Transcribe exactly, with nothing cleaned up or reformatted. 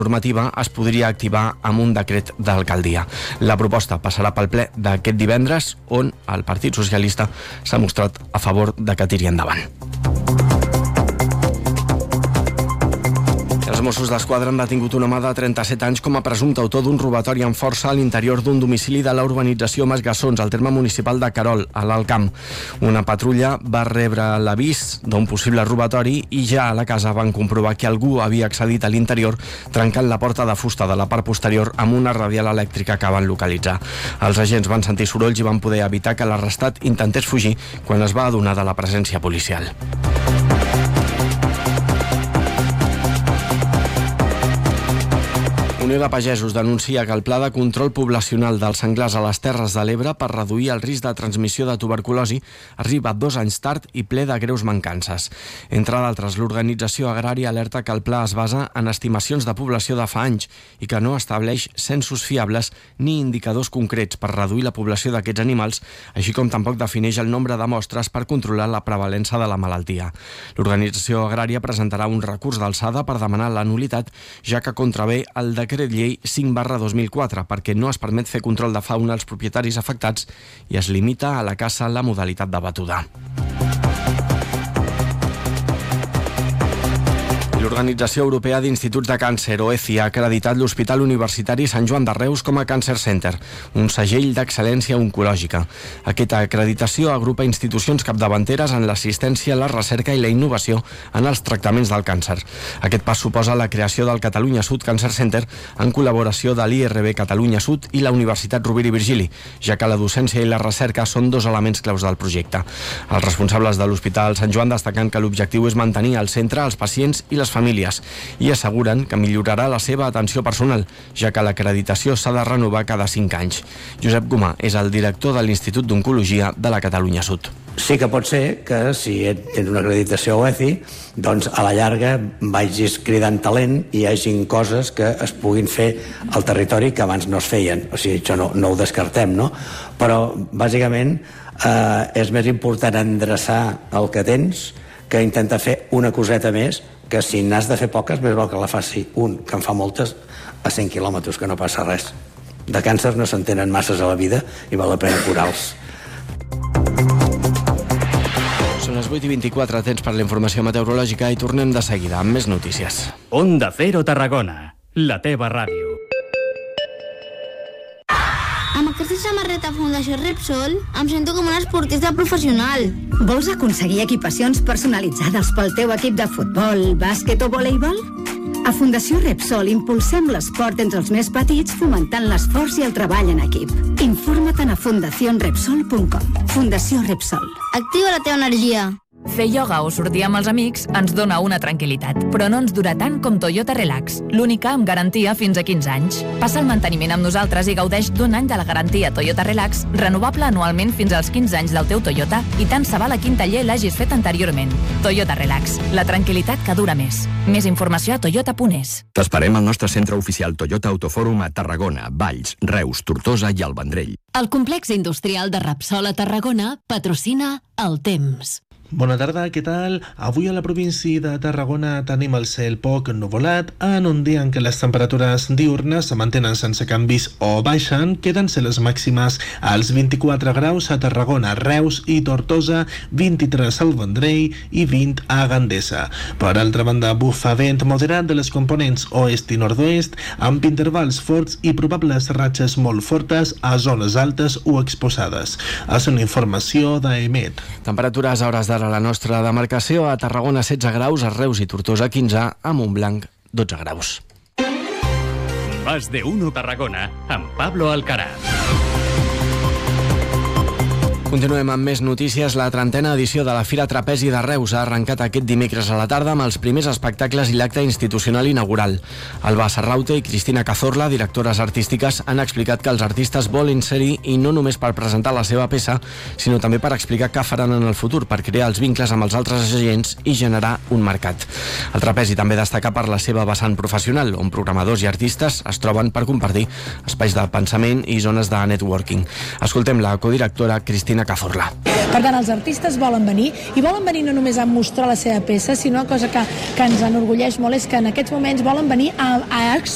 normativa es podria activar amb un decret d'alcaldia. La proposta passarà pel ple d'aquest divendres, on el Partit Socialista s'ha mostrat a favor de que tiri endavant. Els Mossos d'Esquadra han detingut un home de trenta-set anys com a presumpte autor d'un robatori amb força a l'interior d'un domicili de la urbanització Masgassons, al terme municipal de Querol, a l'Alt Camp. Una patrulla va rebre l'avís d'un possible robatori i ja a la casa van comprovar que algú havia accedit a l'interior trencant la porta de fusta de la part posterior amb una radial elèctrica que van localitzar. Els agents van sentir sorolls i van poder evitar que l'arrestat intentés fugir quan es va adonar de la presència policial. Unió de Pagesos denuncia que el pla de control poblacional dels senglars a les Terres de l'Ebre per reduir el risc de transmissió de tuberculosi arriba dos anys tard i ple de greus mancances. Entre d'altres, l'organització agrària alerta que el pla es basa en estimacions de població de fa anys i que no estableix censos fiables ni indicadors concrets per reduir la població d'aquests animals, així com tampoc defineix el nombre de mostres per controlar la prevalença de la malaltia. L'organització agrària presentarà un recurs d'alçada per demanar la nul·litat, ja que contravé el decret llei cinc barra dos mil quatre, perquè no es permet fer control de fauna als propietaris afectats i es limita a la caça la modalitat de batuda. L'Organització Europea d'Instituts de Càncer, O E C I, ha acreditat l'Hospital Universitari Sant Joan de Reus com a Cancer Center, un segell d'excel·lència oncològica. Aquesta acreditació agrupa institucions capdavanteres en l'assistència, la recerca i la innovació en els tractaments del càncer. Aquest pas suposa la creació del Catalunya Sud Cancer Center en col·laboració de l'I R B Catalunya Sud i la Universitat Rovira i Virgili, ja que la docència i la recerca són dos elements claus del projecte. Els responsables de l'Hospital Sant Joan destaquen que l'objectiu és mantenir al centre els pacients i les famílies i asseguren que millorarà la seva atenció personal, ja que l'acreditació s'ha de renovar cada cinc anys. Josep Gomà és el director de l'Institut d'Oncologia de la Catalunya Sud. Sí que pot ser que si tens una acreditació O E C I, doncs a la llarga vagis cridant talent i hi hagin coses que es puguin fer al territori que abans no es feien. O sigui, això no, no ho descartem, no? Però, bàsicament, eh, és més important endreçar el que tens que intentar fer una coseta més, que si n'has de fer poques, més val que la faci un, que en fa moltes, a cent quilòmetres, que no passa res. De càncer no se'n tenen masses a la vida i val la pena curar-los. Són les vuit i vint-i-quatre, temps per la informació meteorològica i tornem de seguida amb més notícies. Onda Cero Tarragona, la teva ràdio. Amb aquesta samarreta Fundació Repsol em sento com un esportista professional. Vols aconseguir equipacions personalitzades pel teu equip de futbol, bàsquet o voleibol? A Fundació Repsol impulsem l'esport entre els més petits fomentant l'esforç i el treball en equip. Informa't a fundación repsol punt com. Fundació Repsol. Activa la teva energia. Fer ioga o sortir amb els amics ens dona una tranquil·litat, però no ens dura tant com Toyota Relax, l'única amb garantia fins a quinze anys. Passa el manteniment amb nosaltres i gaudeix d'un any de la garantia Toyota Relax, renovable anualment fins als quinze anys del teu Toyota, i tant se val a quin taller l'hagis fet anteriorment. Toyota Relax, la tranquil·litat que dura més. Més informació a toyota punt es. T'esperem al nostre centre oficial Toyota Autofòrum a Tarragona, Valls, Reus, Tortosa i el Vendrell. El complex industrial de Repsol a Tarragona patrocina El Temps. Bona tarda, què tal? Avui a la província de Tarragona tenim el cel poc nuvolat, en un dia en què les temperatures diurnes se mantenen sense canvis o baixen, queden-se les màximes als vint-i-quatre graus a Tarragona, Reus i Tortosa, vint-i-tres al Vendrell i vint a Gandesa. Per altra banda, bufa vent moderat de les components oest i nord-oest, amb intervals forts i probables ratxes molt fortes a zones altes o exposades. És una informació d'Emet. Temperatures a hores d'ara a la nostra demarcació: a Tarragona setze graus, a Reus i Tortosa quinze, a Montblanc dotze graus. Más de uno Tarragona, amb Pablo Alcaraz. Continuem amb més notícies. La trentena edició de la Fira Trapezi de Reus ha arrencat aquest dimecres a la tarda amb els primers espectacles i l'acte institucional inaugural. Alba Serraute i Cristina Cazorla, directores artístiques, han explicat que els artistes volen ser-hi i no només per presentar la seva peça, sinó també per explicar què faran en el futur, per crear els vincles amb els altres agents i generar un mercat. El trapezi també destaca per la seva vessant professional, on programadors i artistes es troben per compartir espais de pensament i zones de networking. Escoltem la codirectora Cristina Cazorla. Per tant, els artistes volen venir, i volen venir no només a mostrar la seva peça, sinó una cosa que, que ens enorgulleix molt és que en aquests moments volen venir a, a